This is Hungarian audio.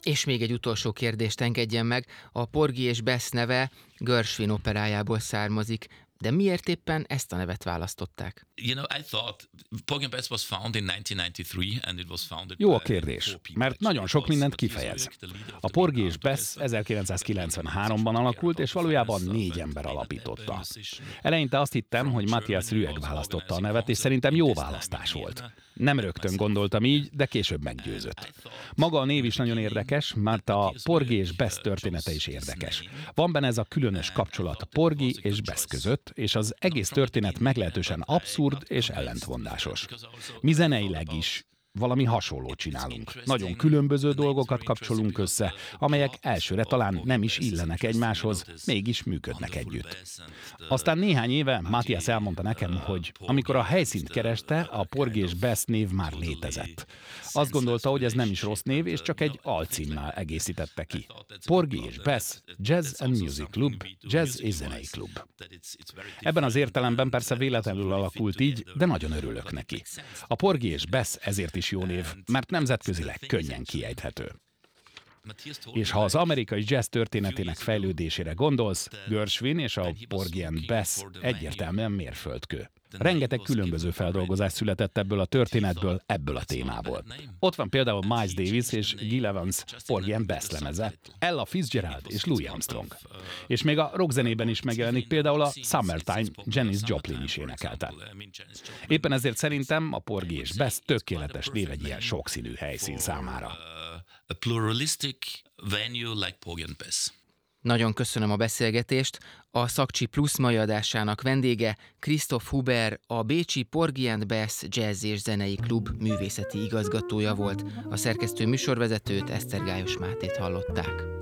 És még egy utolsó kérdést engedjen meg. A Porgy és Bess neve Gershwin operájából származik, de miért éppen ezt a nevet választották? Jó a kérdés, mert nagyon sok mindent kifejez. A Porgy és Bess 1993-ban alakult, és valójában 4 ember alapította. Eleinte azt hittem, hogy Matthias Rüegg választotta a nevet, és szerintem jó választás volt. Nem rögtön gondoltam így, de később meggyőzött. Maga a név is nagyon érdekes, mert a Porgy és Bess története is érdekes. Van benne ez a különös kapcsolat a Porgy és Bess között, és az egész történet meglehetősen abszurd és ellentmondásos. Mi zeneileg is valami hasonlót csinálunk. Nagyon különböző dolgokat kapcsolunk össze, amelyek elsőre talán nem is illenek egymáshoz, mégis működnek együtt. Aztán néhány éve Matthias elmondta nekem, hogy amikor a helyszínt kereste, a Porgy és Bess név már létezett. Azt gondolta, hogy ez nem is rossz név, és csak egy alcímmel egészítette ki. Porgy és Bess Jazz and Music Club, jazz és zenei klub. Ebben az értelemben persze véletlenül alakult így, de nagyon örülök neki. A Porgy és Bess ezért is jó név, mert nemzetközileg könnyen kiejthető. És ha az amerikai jazz történetének fejlődésére gondolsz, Gershwin és a Porgy and Bess egyértelműen mérföldkő. Rengeteg különböző feldolgozás született ebből a történetből, ebből a témából. Ott van például Miles Davis és Gil Evans Porgy and Bess lemeze, Ella Fitzgerald és Louis Armstrong. És még a rockzenében is megjelenik például a Summertime, Janis Joplin is énekelte. Éppen ezért szerintem a Porgy és Bess tökéletes név egy ilyen sokszínű helyszín számára. A pluralistic venue like Porgy and Bess. Nagyon köszönöm a beszélgetést. A Szakcsi Plusz mai adásának vendége Christoph Huber, a bécsi Porgy and Bess Jazz és Zenei Klub művészeti igazgatója volt. A szerkesztő műsorvezetőt, Esztergályos Mátét hallották.